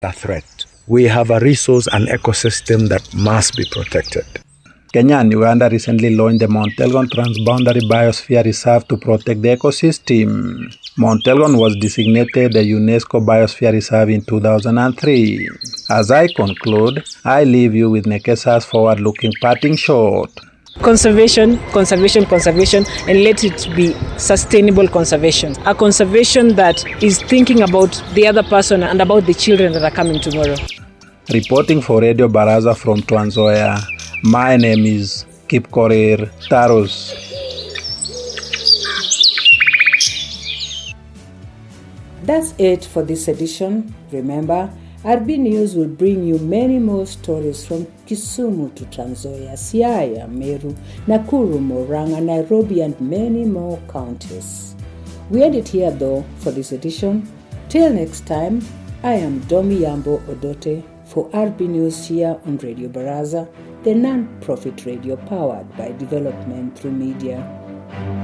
a threat. We have a resource and ecosystem that must be protected. Kenya and Uganda recently launched the Mount Elgon Transboundary Biosphere Reserve to protect the ecosystem. Mount Elgon was designated the UNESCO Biosphere Reserve in 2003. As I conclude, I leave you with Nekesa's forward-looking parting shot. Conservation, conservation, conservation, and let it be sustainable conservation. A conservation that is thinking about the other person and about the children that are coming tomorrow. Reporting for Radio Baraza from Trans Nzoia, my name is Kipkorir Tarus. That's it for this edition. Remember, RB News will bring you many more stories from Kisumu to Trans Nzoia, Siaya, Meru, Nakuru, Murang'a, Nairobi, and many more counties. We end it here though for this edition. Till next time, I am Domi Yambo Odote for RB News here on Radio Baraza, the non-profit radio powered by development through media.